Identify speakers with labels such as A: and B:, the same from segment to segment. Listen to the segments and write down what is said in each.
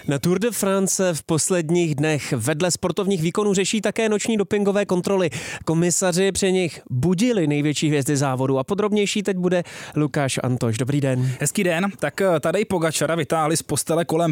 A: Na Tour de France v posledních dnech vedle sportovních výkonů řeší také noční dopingové kontroly. Komisaři při nich budili největší hvězdy závodu a podrobnější teď bude Lukáš Antoš. Dobrý den.
B: Hezký den. Tak Tadej Pogačara vytáhli z postele kolem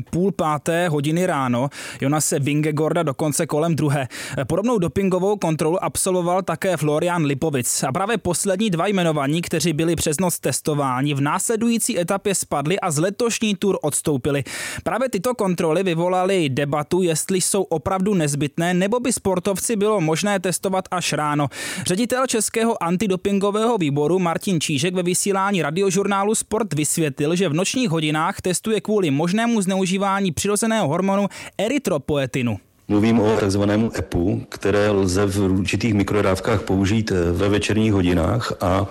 B: 4:30 ráno, Jonase Vingegaarda dokonce kolem 2. Podobnou dopingovou kontrolu absolvoval také Florian Lipovic. A právě poslední dva jmenovaní, kteří byli přes noc testováni, v následující etapě spadli a z letošní Tour odstoupili. Právě tyto kontroly vyvolaly debatu, jestli jsou opravdu nezbytné, nebo by sportovci bylo možné testovat až ráno. Ředitel Českého antidopingového výboru Martin Čížek ve vysílání radiožurnálu Sport vysvětlil, že v nočních hodinách testuje kvůli možnému zneužívání přirozeného hormonu erytropoetinu.
C: Mluvím o takzvanému EPU, které lze v určitých mikrodávkách použít ve večerních hodinách a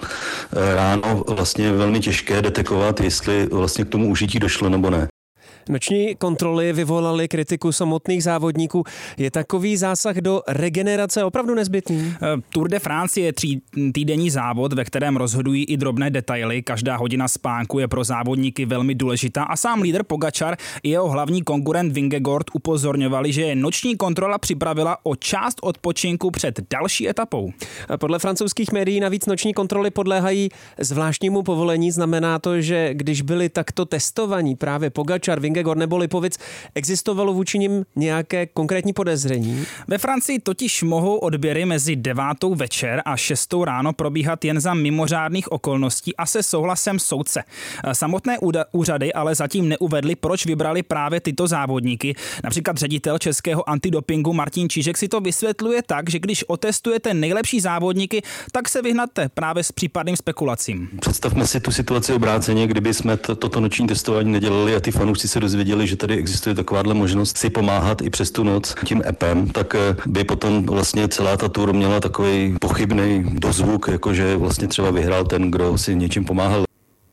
C: ráno vlastně je velmi těžké detekovat, jestli vlastně k tomu užití došlo nebo ne.
A: Noční kontroly vyvolaly kritiku samotných závodníků. Je takový zásah do regenerace opravdu nezbytný?
B: Tour de France je 3týdenní závod, ve kterém rozhodují i drobné detaily. Každá hodina spánku je pro závodníky velmi důležitá a sám lídr Pogačar i jeho hlavní konkurent Vingegaard upozorňovali, že noční kontrola připravila o část odpočinku před další etapou.
A: Podle francouzských médií navíc noční kontroly podléhají zvláštnímu povolení. Znamená to, že když byli takto testovaní právě Pogačar, Vingegaard nebo Lipovic, existovalo vůči nim nějaké konkrétní podezření?
B: Ve Francii totiž mohou odběry mezi 9. večer a 6. ráno probíhat jen za mimořádných okolností a se souhlasem soudce. Samotné úřady ale zatím neuvedly, proč vybrali právě tyto závodníky. Například ředitel Českého antidopingu Martin Čížek si to vysvětluje tak, že když otestujete nejlepší závodníky, tak se vyhnete právě s případným spekulacím.
C: Představme si tu situaci obráceně, kdyby jsme toto noční testování nedělali a ty fanoušci se dozvěděli, že tady existuje takováhle možnost si pomáhat i přes tu noc tím appem, tak by potom vlastně celá ta tour měla takový pochybný dozvuk, jakože vlastně třeba vyhrál ten, kdo si něčím pomáhal.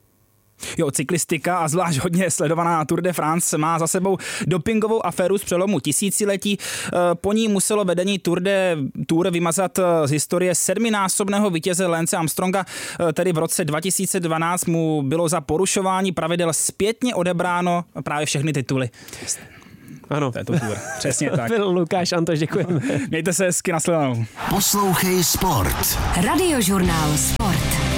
B: Jo, cyklistika a zvlášť hodně sledovaná Tour de France má za sebou dopingovou aféru z přelomu tisíciletí. Po ní muselo vedení Tour vymazat z historie 7násobného vítěze Lance Armstronga, tedy v roce 2012 mu bylo za porušování pravidel zpětně odebráno právě všechny tituly.
A: Ano.
B: To je to Tour. Přesně tak.
A: Byl Lukáš Antoš, děkujeme.
B: Mějte se hezky, nashledanou.
D: Poslouchej Sport.
E: Radiožurnál Sport.